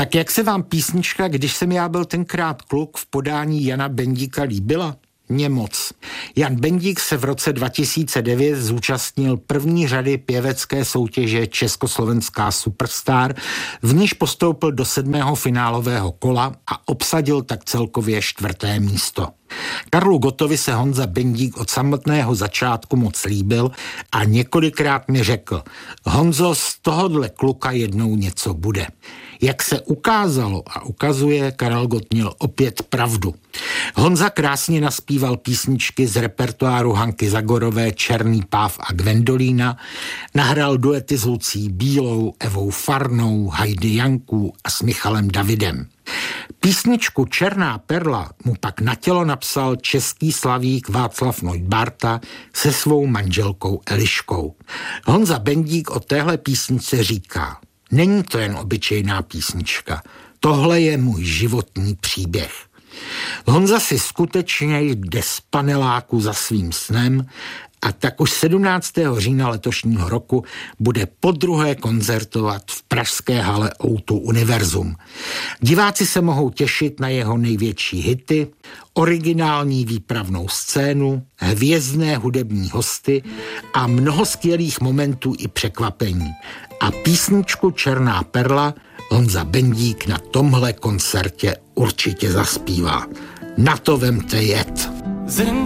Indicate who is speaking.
Speaker 1: Tak jak se vám písnička Když jsem já byl tenkrát kluk v podání Jana Bendíka líbila? Mně moc. Jan Bendík se v roce 2009 zúčastnil první řady pěvecké soutěže Československá Superstar, v níž postoupil do 7. finálového kola a obsadil tak celkově 4. místo. Karlu Gottovi se Honza Bendík od samotného začátku moc líbil a několikrát mi řekl: Honzo, z tohodle kluka jednou něco bude. Jak se ukázalo a ukazuje, Karel Gott měl opět pravdu. Honza krásně naspíval písničky z repertoáru Hanky Zagorové Černý páv a Gwendolína, nahrál duety s Lucí Bílou, Evou Farnou, Heidi Janku a s Michalem Davidem. Písničku Černá perla mu pak na tělo napsal český slavík Václav Neubárta se svou manželkou Eliškou. Honza Bendík o téhle písničce říká: Není to jen obyčejná písnička, tohle je můj životní příběh. Honza si skutečně jde z paneláku za svým snem a tak už 17. října letošního roku bude podruhé koncertovat v pražské hale O2 Univerzum. Diváci se mohou těšit na jeho největší hity, originální výpravnou scénu, hvězdné hudební hosty a mnoho skvělých momentů i překvapení. A písničku Černá perla Honza Bendík na tomhle koncertě určitě zaspívá. Na to vemte jet.